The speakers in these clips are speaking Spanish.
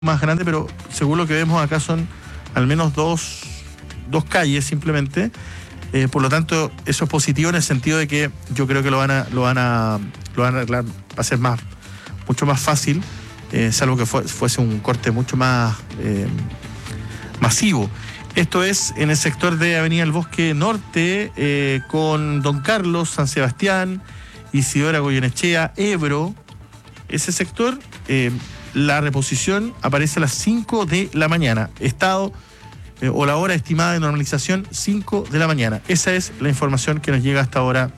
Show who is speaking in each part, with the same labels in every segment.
Speaker 1: más grande, pero según lo que vemos acá son al menos dos calles simplemente. Por lo tanto, eso es positivo en el sentido de que yo creo que lo van a arreglar, va a ser mucho más fácil, salvo que fuese un corte mucho más masivo. Esto es en el sector de Avenida El Bosque Norte, con Don Carlos, San Sebastián, Isidora Goyenechea, Ebro. Ese sector, la reposición aparece a las 5 de la mañana. Estado o la hora estimada de normalización, 5 de la mañana. Esa es la información que nos llega hasta ahora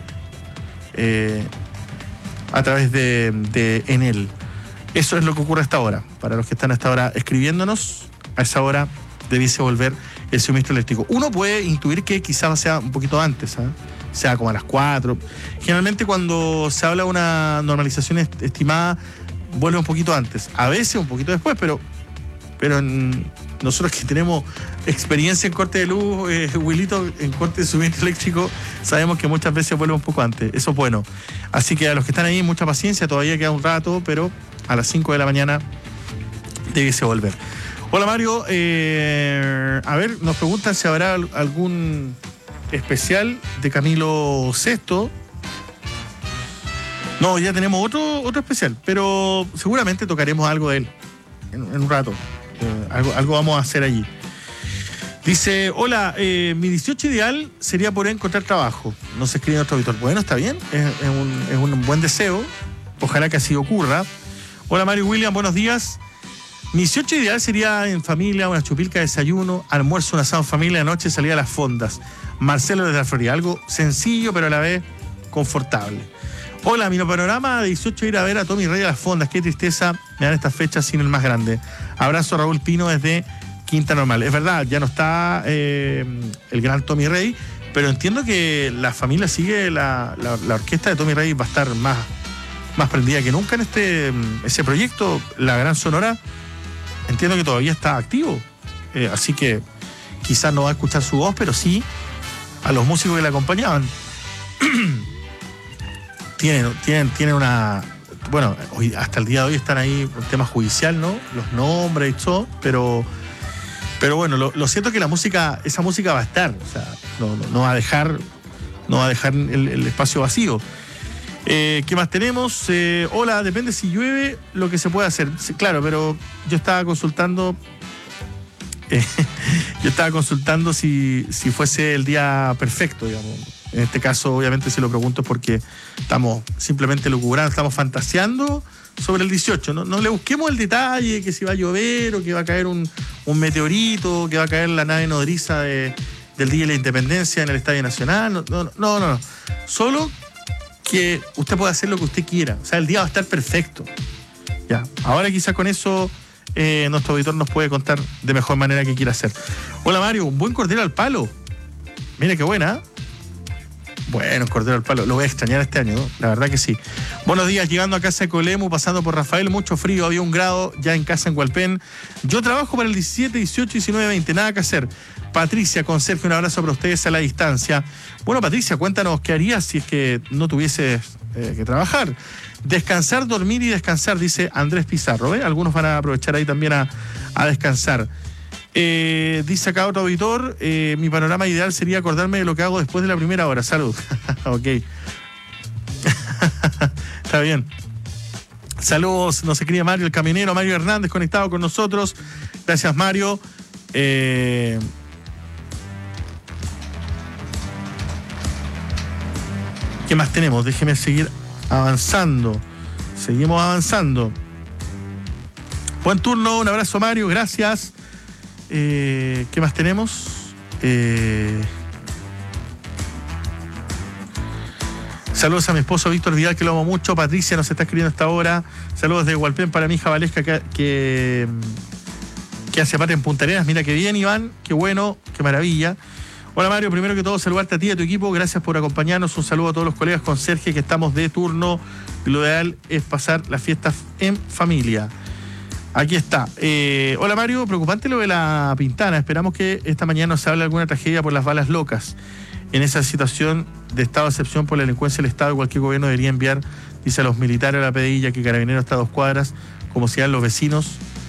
Speaker 1: a través de Enel. Eso es lo que ocurre hasta ahora. Para los que están hasta ahora escribiéndonos, a esa hora debiese volver el suministro eléctrico. Uno puede intuir que quizás sea un poquito antes, sea como a las 4. Generalmente cuando se habla de una normalización estimada, vuelve un poquito antes. A veces un poquito después, pero nosotros que tenemos experiencia en corte de luz, Wilito, en corte de suministro eléctrico, sabemos que muchas veces vuelve un poco antes. Eso es bueno. Así que a los que están ahí, mucha paciencia, todavía queda un rato, pero a las 5 de la mañana debiese volver. Hola Mario, a ver, nos preguntan si habrá algún especial de Camilo VI. No, ya tenemos otro especial, pero seguramente tocaremos algo de él en un rato. Algo vamos a hacer allí. Dice, hola, mi 18 ideal sería poder encontrar trabajo. Nos escribe nuestro auditor. Bueno, está bien, es un buen deseo. Ojalá que así ocurra. Hola Mario William, buenos días. Mi 18 ideal sería en familia, una chupilca de desayuno, almuerzo, un asado en familia, noche salida a las fondas. Marcelo desde la Florida, algo sencillo pero a la vez confortable. Hola, mi panorama de 18 ir a ver a Tommy Rey a las fondas. Qué tristeza me dan estas fechas sin el más grande. Abrazo a Raúl Pino desde Quinta Normal. Es verdad, ya no está el gran Tommy Rey, pero entiendo que la familia sigue, la orquesta de Tommy Rey va a estar más prendida que nunca en ese proyecto. La Gran Sonora, entiendo que todavía está activo. Así que quizás no va a escuchar su voz, pero sí a los músicos que le acompañaban. Tienen una... Bueno, hoy, hasta el día de hoy están ahí un tema judicial, ¿no? Los nombres y todo, pero bueno, lo cierto es que esa música va a estar, o sea, no va a dejar el espacio vacío. ¿Qué más tenemos? Hola, depende si llueve lo que se puede hacer. Sí, claro, pero yo estaba consultando si fuese el día perfecto, digamos. En este caso, obviamente, si lo pregunto es porque estamos simplemente lucubrando, estamos fantaseando sobre el 18. No le busquemos el detalle, que si va a llover o que va a caer un meteorito, que va a caer la nave nodriza del Día de la Independencia en el Estadio Nacional. No. Solo que usted puede hacer lo que usted quiera. O sea, el día va a estar perfecto. Ya. Ahora quizás con eso nuestro auditor nos puede contar de mejor manera qué quiere hacer. Hola Mario, un buen cordero al palo. Mira qué buena, ¿eh? Bueno, cordero al palo, lo voy a extrañar este año, ¿no? La verdad que sí. Buenos días, llegando a casa de Colemu, pasando por Rafael, mucho frío, había 1 grado ya en casa en Hualpén. Yo trabajo para el 17, 18, 19, 20, nada que hacer. Patricia, conserje, un abrazo para ustedes a la distancia. Bueno, Patricia, cuéntanos qué harías si es que no tuvieses que trabajar. Descansar, dormir y descansar, dice Andrés Pizarro, ¿eh? Algunos van a aprovechar ahí también a descansar. Dice acá otro auditor, mi panorama ideal sería acordarme de lo que hago después de la primera hora. Salud. Ok. Está bien. Saludos, nos escribe Mario el camionero, Mario Hernández conectado con nosotros. Gracias, Mario. ¿Qué más tenemos? Déjeme seguir avanzando. Seguimos avanzando. Buen turno, un abrazo, Mario, gracias. ¿Qué más tenemos? Saludos a mi esposo Víctor Vidal, que lo amo mucho. Patricia nos está escribiendo hasta ahora. Saludos de Hualpén para mi hija Valesca, que hace parte en Punta Arenas. Mira qué bien, Iván, qué bueno, qué maravilla. Hola Mario, primero que todo saludarte a ti y a tu equipo. Gracias por acompañarnos. Un saludo a todos los colegas conserjes que estamos de turno. Lo ideal es pasar las fiestas en familia. Aquí está. Hola Mario, preocupante lo de la Pintana. Esperamos que esta mañana nos hable de alguna tragedia por las balas locas. En esa situación de estado de excepción por la delincuencia del Estado, cualquier gobierno debería enviar, dice, a los militares a la PDI, ya que Carabineros está a 2 cuadras, como si eran los vecinos